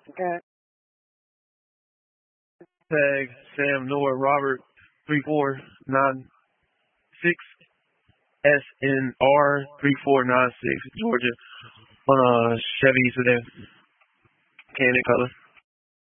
Okay. Tag Sam Noah Robert 3496 SNR 3496 Georgia on a Chevy sedan. Candy color.